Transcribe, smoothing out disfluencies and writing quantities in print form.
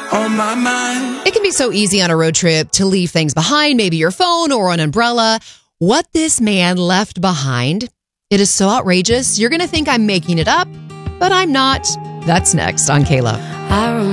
on my mind. It can be so easy on a road trip to leave things behind, maybe your phone or an umbrella. What this man left behind, it is so outrageous, you're going to think I'm making it up, but I'm not. That's next on K-Love.